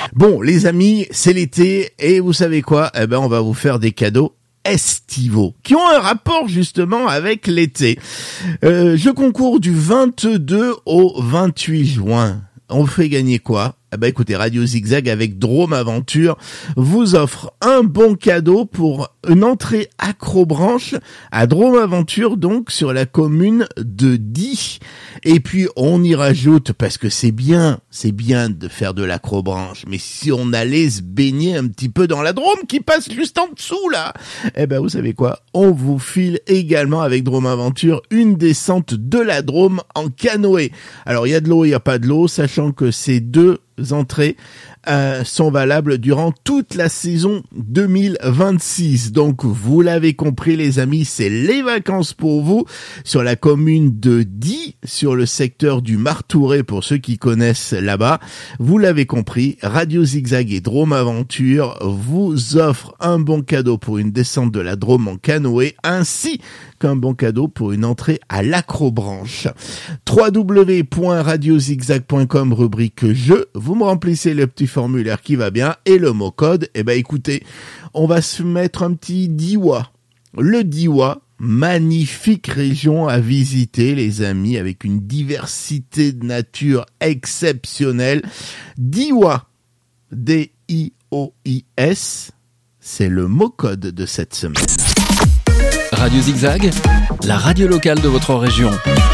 Bon, les amis, c'est l'été et vous savez quoi? Eh ben, on va vous faire des cadeaux estivaux qui ont un rapport justement avec l'été. Jeu concours du 22 au 28 juin. On fait gagner quoi? Eh ben écoutez, Radio Zigzag avec Drôme Aventure vous offre un bon cadeau pour une entrée accrobranche à Drôme Aventure, donc sur la commune de Die. Et puis on y rajoute, parce que c'est bien de faire de l'acrobranche, mais si on allait se baigner un petit peu dans la Drôme qui passe juste en dessous là, eh ben vous savez quoi, on vous file également avec Drôme Aventure une descente de la Drôme en canoë. Alors il y a de l'eau, il y a pas de l'eau, sachant que ces deux entrées sont valables durant toute la saison 2026. Donc vous l'avez compris les amis, c'est les vacances pour vous sur la commune de Die, sur le secteur du Martouret pour ceux qui connaissent là-bas. Vous l'avez compris, Radio Zigzag et Drôme Aventure vous offrent un bon cadeau pour une descente de la Drôme en canoë, ainsi qu'un bon cadeau pour une entrée à l'acrobranche. www.radiozigzag.com, rubrique jeu, vous me remplissez le petit formulaire qui va bien et le mot code. Eh ben écoutez, on va se mettre un petit Diois. Le Diois, magnifique région à visiter les amis, avec une diversité de nature exceptionnelle. Diois, D-I-O-I-S, c'est le mot code de cette semaine. Radio Zigzag, la radio locale de votre région.